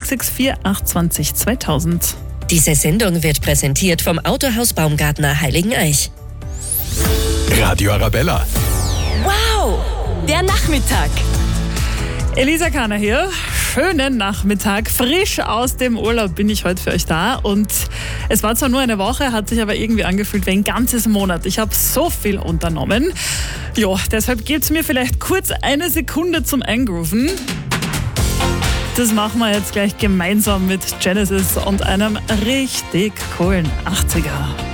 0664 820 2000. Diese Sendung wird präsentiert vom Autohaus Baumgartner Heiligeneich. Radio Arabella. Wow, der Nachmittag. Elisa Kahner hier. Schönen Nachmittag. Frisch aus dem Urlaub bin ich heute für euch da. Und es war zwar nur eine Woche, hat sich aber irgendwie angefühlt wie ein ganzes Monat. Ich habe so viel unternommen. Ja, deshalb gebt es mir vielleicht kurz eine Sekunde zum Eingrooven. Das machen wir jetzt gleich gemeinsam mit Genesis und einem richtig coolen 80er.